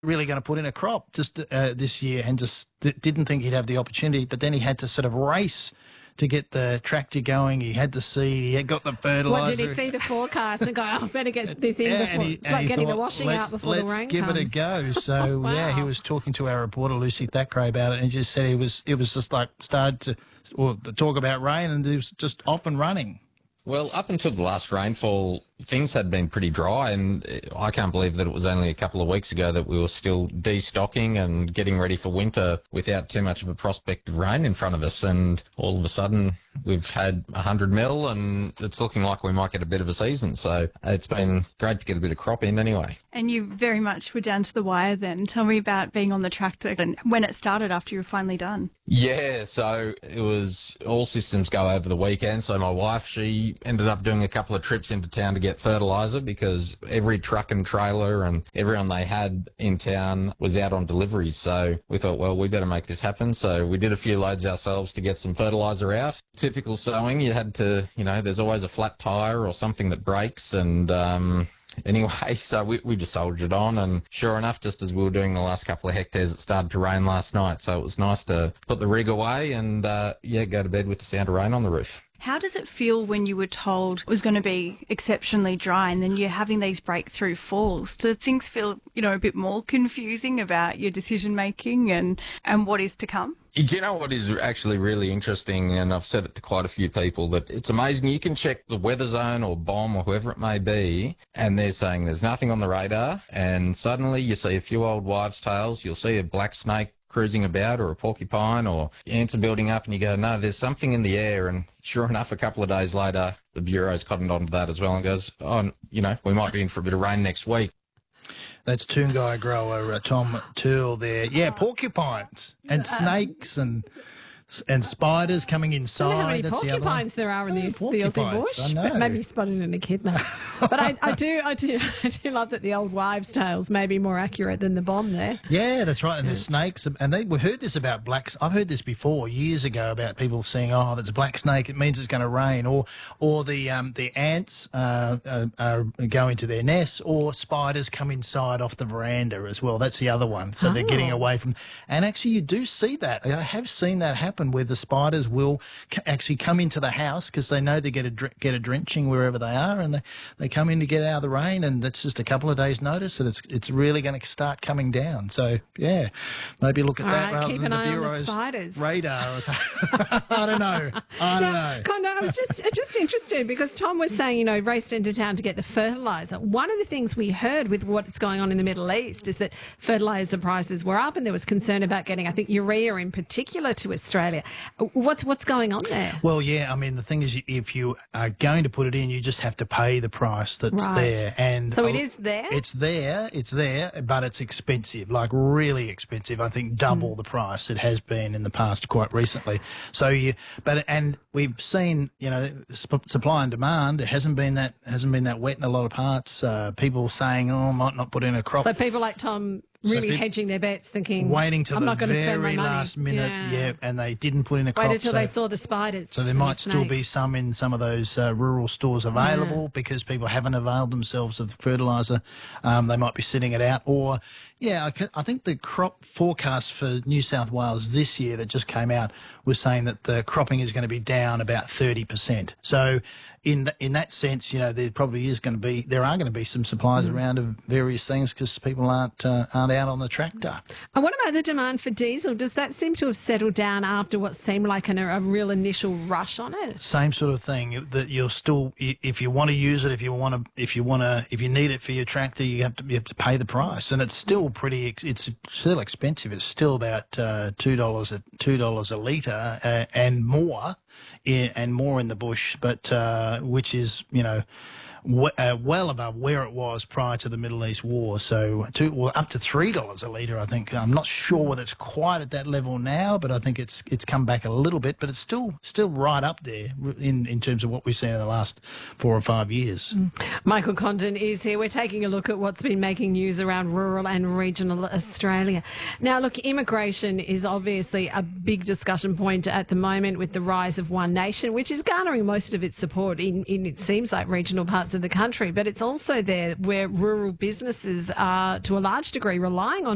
really going to put in a crop just this year, and just didn't think he'd have the opportunity. But then he had to sort of race to get the tractor going. He had the seed, he had got the fertiliser. What, did he see the forecast and go, I better get this in before? It's like getting the washing out before the rain comes. Let's give it a go. So, wow. Yeah, he was talking to our reporter, Lucy Thackeray, about it, and he just said it was just like started to talk about rain, and it was just off and running. Well, up until the last rainfall, things had been pretty dry, and I can't believe that it was only a couple of weeks ago that we were still destocking and getting ready for winter without too much of a prospect of rain in front of us. And all of a sudden, we've had 100 mil, and it's looking like we might get a bit of a season. So it's been great to get a bit of crop in anyway. And you very much were down to the wire then. Tell me about being on the tractor and when it started after you were finally done. Yeah, so it was all systems go over the weekend. So my wife, she ended up doing a couple of trips into town to get fertiliser, because every truck and trailer and everyone they had in town was out on deliveries. So we thought, well, we better make this happen. So we did a few loads ourselves to get some fertiliser out. Typical sowing, you had to, there's always a flat tyre or something that breaks, and anyway, so we just soldiered on, and sure enough, just as we were doing the last couple of hectares, it started to rain last night. So it was nice to put the rig away and, go to bed with the sound of rain on the roof. How does it feel when you were told it was going to be exceptionally dry and then you're having these breakthrough falls? Do things feel, a bit more confusing about your decision making and what is to come? Do you know what is actually really interesting, and I've said it to quite a few people, that it's amazing. You can check the weather zone or BOM or whoever it may be, and they're saying there's nothing on the radar, and suddenly you see a few old wives' tales, you'll see a black snake cruising about, or a porcupine, or ants are building up, and you go, no, there's something in the air. And sure enough, a couple of days later, the Bureau's cottoned onto that as well and goes, we might be in for a bit of rain next week. That's Toongai grower Tom Turl there. Yeah, porcupines and snakes and spiders coming inside. I don't know how many That's porcupines there are in the Aussie bush. I know. But maybe you spotted in a kidnap. But I do love that the old wives' tales may be more accurate than the bomb there. Yeah, that's right. And the snakes, and we heard this about blacks. I've heard this before years ago about people saying, "Oh, there's a black snake. It means it's going to rain," or the ants go into their nests, or spiders come inside off the veranda as well. That's the other one. So they're getting away from. And actually, you do see that. I have seen that happen, where the spiders will actually come into the house because they know they get a drenching wherever they are, and they come in to get out of the rain, and that's just a couple of days' notice that it's really going to start coming down. So yeah, maybe look at that rather than the Bureau's radar. Or something. I don't know. Kondo, I was just interested because Tom was saying, raced into town to get the fertiliser. One of the things we heard with what's going on in the Middle East is that fertiliser prices were up, and there was concern about getting, I think, urea in particular to Australia. What's going on there? Well, yeah, I mean, the thing is, if you are going to put it in, you just have to pay the price that's there. And so it is there? It's there, but it's expensive, like really expensive. I think double the price it has been in the past quite recently. So and we've seen, supply and demand. It hasn't been that wet in a lot of parts. People saying, I might not put in a crop. So people like Tom really hedging their bets, thinking, waiting till I'm not the going to spend my very money. last minute, and they didn't put in a crop. Waited till they saw the spiders. So there might still be some in some of those rural stores available because people haven't availed themselves of fertiliser. They might be sitting it out. Or, I think the crop forecast for New South Wales this year that just came out was saying that the cropping is going to be down about 30%. So in that sense, there are going to be some supplies around of various things because people aren't out on the tractor. And what about the demand for diesel? Does that seem to have settled down after what seemed like a real initial rush on it? Same sort of thing. That you're still, if you want to use it, if you need it for your tractor, you have to pay the price, and it's still it's still expensive. It's still about $2 a litre and more in the bush, but which is well above where it was prior to the Middle East war. So up to $3 a litre, I think. I'm not sure whether it's quite at that level now, but I think it's come back a little bit. But it's still right up there in terms of what we've seen in the last 4 or 5 years. Michael Condon is here. We're taking a look at what's been making news around rural and regional Australia. Now, look, immigration is obviously a big discussion point at the moment with the rise of One Nation, which is garnering most of its support in it seems like regional parts of the country, but it's also there where rural businesses are to a large degree relying on